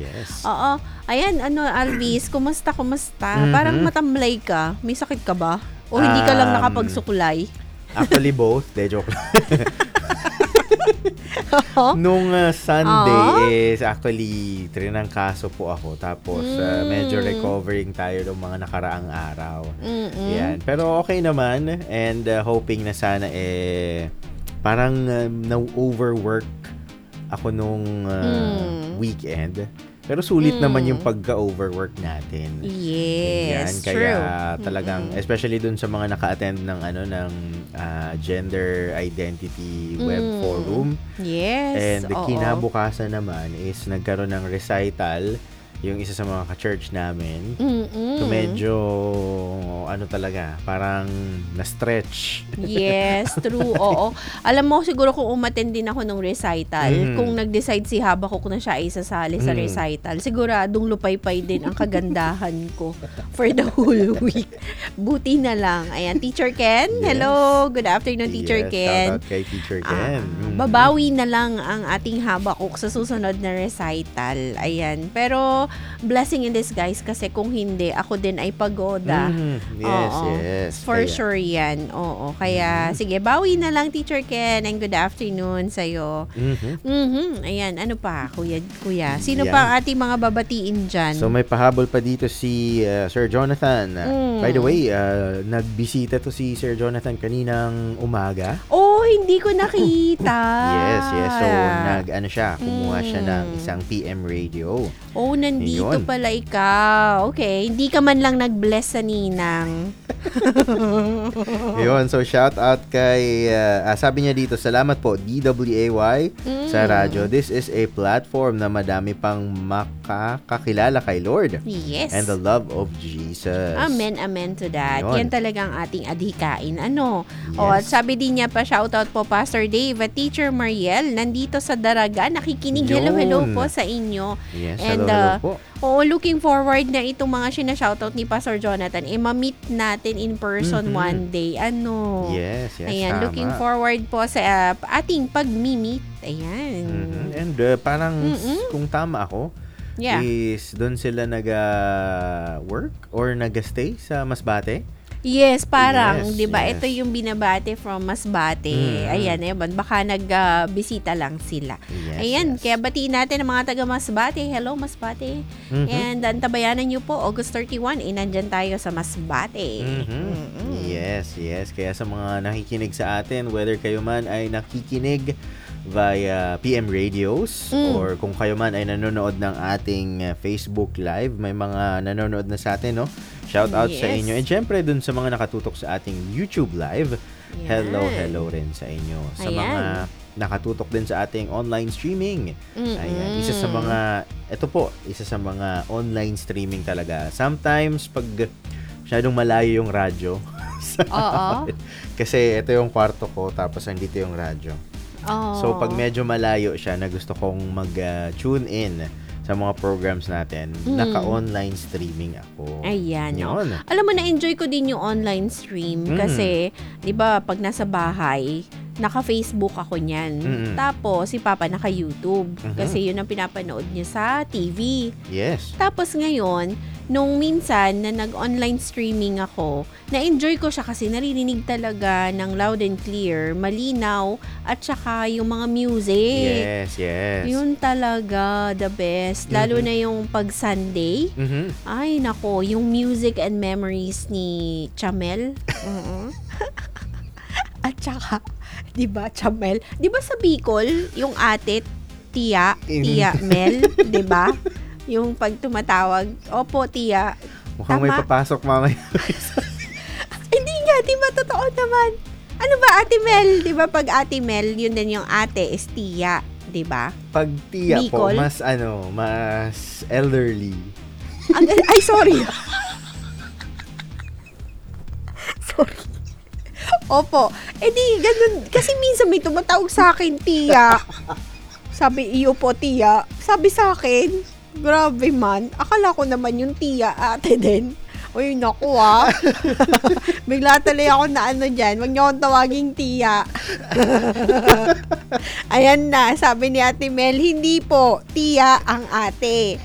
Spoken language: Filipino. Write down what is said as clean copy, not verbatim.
Yes. Oo. Ayan, Alvis, kumusta? Parang matamlay ka. May sakit ka ba? O hindi ka lang nakapagsukulay? Actually, both. Joke lang. Nung Sunday is actually trinangkaso po ako. Tapos medyo recovering tayo ng mga nakaraang araw. Yan. Pero okay naman. And hoping na sana parang na-overwork ako nung weekend. Pero sulit naman yung pagka-overwork natin. Yes, kaya true. talagang especially dun sa mga naka-attend ng gender identity web forum. Yes. And kinabukasan naman is nagkaroon ng recital yung isa sa mga ka-church namin. So medyo talaga, parang na-stretch. Yes, true. Oo. Alam mo, siguro kung umattend din ako ng recital, kung nag-decide si Habakkuk na siya ay sasali sa recital, siguradong lupay-pay din ang kagandahan ko for the whole week. Buti na lang. Ayan, Teacher Ken. Yes. Hello. Good afternoon, Teacher Ken. Shout out kay Teacher Ken. Babawi na lang ang ating Habakkuk sa susunod na recital. Ayan. Pero blessing in disguise kasi kung hindi, ako din ay pagoda. Yes. For sure yan. Oo. Kaya, sige, bawi na lang, Teacher Ken, and good afternoon sa'yo. Ayan, ano pa, kuya? Sino pa ang ating mga babatiin dyan? So, may pahabol pa dito si Sir Jonathan. By the way, nagbisita to si Sir Jonathan kaninang umaga. Oh, hindi ko nakita. Yes. So, kumuha siya ng isang PM radio. Oh, nandito pala ikaw. Okay, hindi ka man lang nag-bless sa ninang. Yun, so shout out kay, sabi niya dito, salamat po, DWAY sa radyo. This is a platform na madami pang makakakilala kay Lord. Yes. And the love of Jesus. Amen to that. Yan talagang ating adhikain. Yes. At sabi din niya pa, shout out po, Pastor Dave at Teacher Mariel, nandito sa Daraga, nakikinig. Hello po sa inyo. Yes, and, hello po. Looking forward na itong mga sinashoutout ni Pastor Jonathan, ma-meet natin in person one day. Yes, ayan, tama. looking forward po sa ating pag-meet. Ayan. And parang kung tama ako, is doon sila nag-work or nag-stay sa Masbate? Yes, parang, 'di ba? Yes. Ito yung binabate from Masbate. Ayan, baka nagbisita lang sila. Yes, Ayan, kaya batiin natin ang mga taga Masbate. Hello, Masbate. And antabayanan niyo po, August 31, nandyan tayo sa Masbate. Yes. Kaya sa mga nakikinig sa atin, whether kayo man ay nakikinig via PM radios or kung kayo man ay nanonood ng ating Facebook Live, may mga nanonood na sa atin, no? Shout out sa inyo. And syempre dun sa mga nakatutok sa ating YouTube Live, hello rin sa inyo. Sa mga nakatutok din sa ating online streaming. Ayan, isa sa mga online streaming talaga. Sometimes pag masyadong malayo yung radyo. Kasi ito yung kwarto ko tapos andito yung radyo. So pag medyo malayo siya na gusto kong mag-tune in sa mga programs natin, naka-online streaming ako. Ayan. Yun. Alam mo, na-enjoy ko din yung online stream kasi, di ba, pag nasa bahay, naka-Facebook ako niyan. Tapos, si Papa naka-YouTube. Kasi yun ang pinapanood niya sa TV. Yes. Tapos ngayon, nung minsan na nag-online streaming ako, na-enjoy ko siya kasi naririnig talaga ng loud and clear, malinaw, at saka yung mga music. Yes. Yun talaga, the best. Lalo na yung pag Sunday. Ay, nako, yung music and memories ni Chamel. At saka, di ba, Chamel? Di ba sa Bicol, yung ate, Tia Mel, di ba? Yung pag tumatawag, opo, Tia. Mukhang may papasok mamaya. Hindi nga, di ba? Totoo naman. Ano ba, Ate Mel? Di ba pag Ate Mel, yun din yung ate is Tia. Di ba? Pag Tia Bicol? po, mas elderly. Ay, sorry. Sorry. Opo. Di, ganun. Kasi minsan may tumatawag sa akin, Tia. Sabi, iyo po, Tia. Sabi sa akin, grabe man. Akala ko naman yung Tia, ate din. Uy, naku Bigla tuloy ako na dyan. Huwag niyo akong tawaging Tia. Ayan na, sabi ni Ate Mel, hindi po, Tia ang ate.